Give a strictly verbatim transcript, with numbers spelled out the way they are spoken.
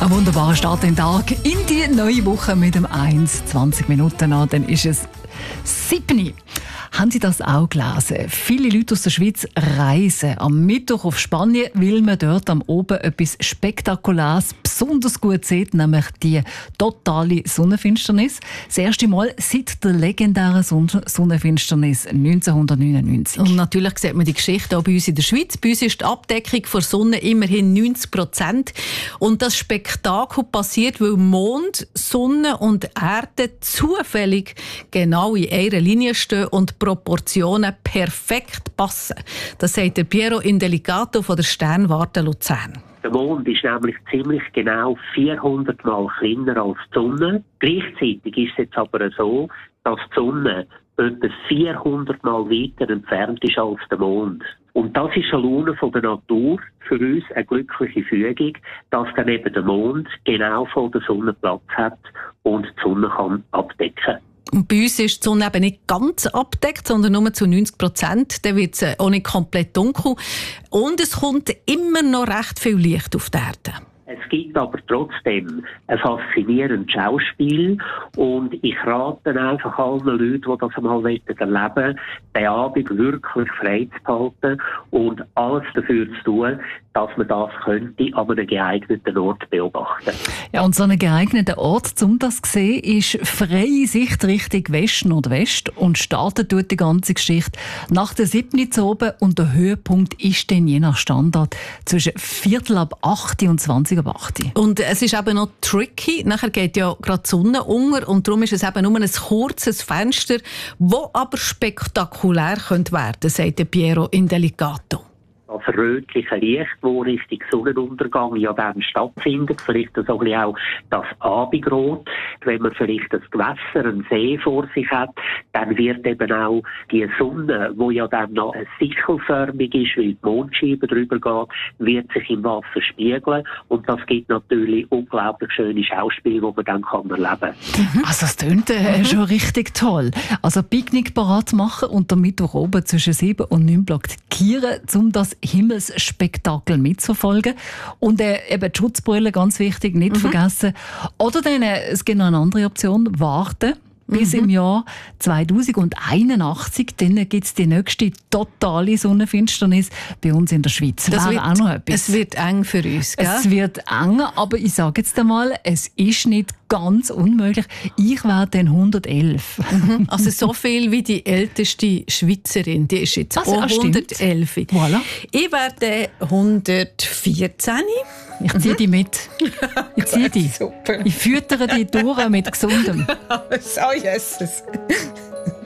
Ein wunderbarer Start in den Tag in die neue Woche mit dem eins, zwanzig Minuten an, dann ist es sieben. Haben Sie das auch gelesen? Viele Leute aus der Schweiz reisen am Mittwoch auf Spanien, weil man dort am Oben etwas Spektakuläres besonders gut sieht, nämlich die totale Sonnenfinsternis. Das erste Mal seit der legendären Sonnenfinsternis neunzehnhundertneunundneunzig. Und natürlich sieht man die Geschichte auch bei uns in der Schweiz. Bei uns ist die Abdeckung der Sonne immerhin neunzig Prozent. Und das Spektakel passiert, weil Mond, Sonne und Erde zufällig genau in einer Linie stehen und Proportionen perfekt passen. Das sagt der Piero Indelicato von der Sternwarte Luzern. Der Mond ist nämlich ziemlich genau vierhundert Mal kleiner als die Sonne. Gleichzeitig ist es jetzt aber so, dass die Sonne etwa vierhundert Mal weiter entfernt ist als der Mond. Und das ist eine Laune von der Natur, für uns eine glückliche Fügung, dass dann eben der Mond genau vor der Sonne Platz hat und die Sonne kann abdecken. Und bei uns ist die Sonne eben nicht ganz abgedeckt, sondern nur zu neunzig Prozent. Dann wird es auch nicht komplett dunkel. Und es kommt immer noch recht viel Licht auf die Erde. Es gibt aber trotzdem ein faszinierendes Schauspiel und ich rate einfach allen Leuten, die das einmal erleben wollen, den Abend wirklich frei zu behalten und alles dafür zu tun, dass man das könnte an einem geeigneten Ort beobachten. Ja, und so ein geeigneter Ort, um das zu sehen, ist freie Sicht Richtung West-Nordwest und startet dort die ganze Geschichte nach der siebten zu oben und der Höhepunkt ist dann je nach Standard zwischen Viertel ab acht und zwanzig ab acht. Und es ist eben noch tricky, nachher geht ja gerade die Sonne unter und darum ist es eben nur ein kurzes Fenster, das aber spektakulär werden könnte, sagt der Piero Indelicato. Das rötliche Licht, das Richtung Sonnenuntergang ja dann stattfindet, vielleicht so ein bisschen auch das Abendrot. Wenn man vielleicht ein Gewässer, einen See vor sich hat, dann wird eben auch die Sonne, die ja dann noch sichelförmig ist, weil die Mondscheibe drüber geht, wird sich im Wasser spiegeln und das gibt natürlich unglaublich schöne Schauspiele, die man dann kann erleben kann. Also das tönt äh, mhm. schon richtig toll. Also Picknick parat machen und am Mittwoch oben zwischen sieben und neun blockieren, um das Himmelsspektakel mitzuverfolgen. Und äh, eben die Schutzbrille, ganz wichtig, nicht mhm. vergessen. Oder dann, äh, es gibt noch eine andere Option, warten bis mhm. im Jahr zweitausendeinundachtzig. Dann gibt es die nächste totale Sonnenfinsternis bei uns in der Schweiz. Das wird, auch noch etwas. Es wird eng für uns, gell? Es wird eng, aber ich sage jetzt einmal, es ist nicht ganz unmöglich. Ich wäre dann hundertelf. Mhm. Also so viel wie die älteste Schweizerin. Die ist jetzt also, auch hundertelf. Voilà. Ich wäre hundertvierzehn. Ich ziehe mhm. die mit. Ich ziehe die. Super. Ich füttere die durch mit Gesundem. Oh, Jesus.